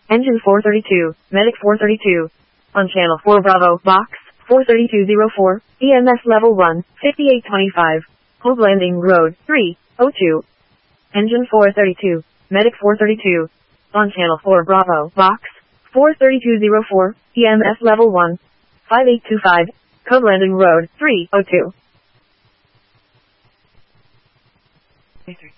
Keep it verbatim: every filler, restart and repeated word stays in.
Engine four thirty-two, Medic four thirty-two. On channel four Bravo, box, four thirty-two oh four, E M S level one, fifty-eight twenty-five. Hold landing road, three oh two. Engine four thirty-two, Medic four thirty-two. On channel four Bravo, box, four thirty-two oh four, E M S level one, five eight two five. Code landing road, three oh two.